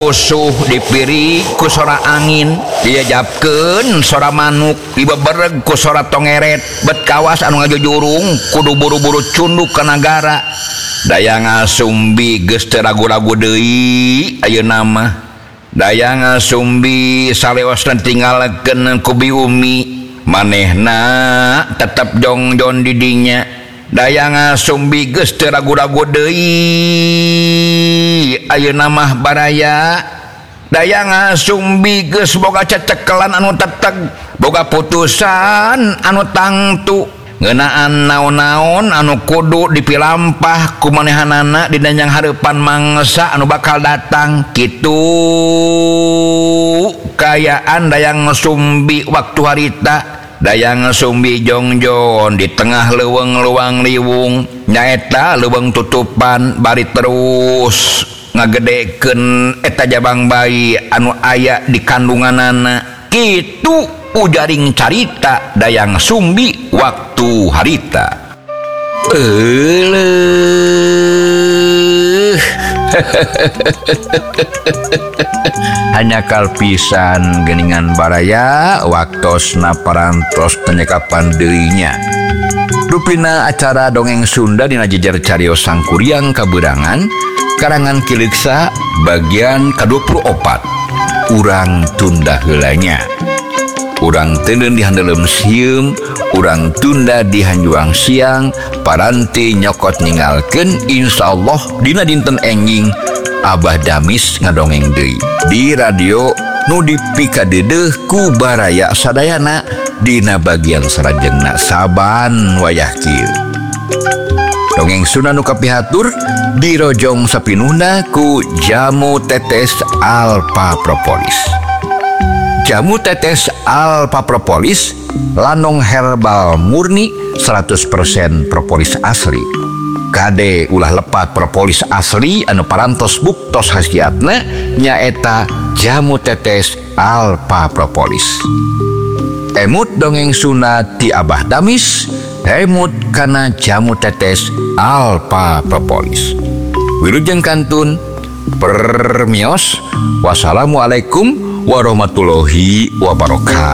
usuh dipiri ku sora angin diajabkeun sora manuk dibebereg ku sora tongeret bet kawas anu ngajujurung kudu buru-buru cunduk ka nagara daya ngasumbi geus teu ragu-ragu deui ayeuna mah daya ngasumbi saleosna tinggalkeun ku biumi manehna tetep jongjon di dinya daya ngasumbi geus teu ragu-ragu deui ayeuna mah baraya daya ngasumbi geus boga cecekelan anu teteg boga putusan anu tangtu ngeunaan naon-naon anu kudu dipilampah ku manehanana dina yang hareupan mangsa anu bakal datang kitu kayaan daya ngasumbi waktu harita daya ngasumbi jongjon di tengah leuweung-leuwang liwung nyaeta leuweung tutupan bari terus ngagedekeun eta jabang bayi anu aya di kandunganana kitu ujaring carita daya ngasumbi waktu harita hanya kalpisan geningan baraya waktosna parantos penyekapan deuinya rupina acara dongeng Sunda dina jejer cariyos sangkuriang kaberangan karangan Kiliksa bagian ke-24 urang tunda heulanya urang teuneun di handelem sieum urang tunda di hanjuang siang paranti nyokot ninggalkeun insyaallah dina dinten enjing Abah Damis ngadongeng deui di radio nu dipikadeudeuh ku baraya sadayana dina bagian sarajengna saban wayah kieu dongeng Sunda nu kapihatur dirojong sapinuhna ku Jamu Tetes Alpha Propolis. Jamu Tetes Alpha Propolis lanong herbal murni 100% propolis asli. Kade ulah lepat propolis asli anu parantos buktos khasiatna nyaeta Jamu Tetes Alpha Propolis. Emut dongeng Sunda ti Abah Damis, emut kana Jamu Tetes Alpha Propolis. Wilujeng kantun permios. Wassalamualaikum warahmatullahi wabarakatuh.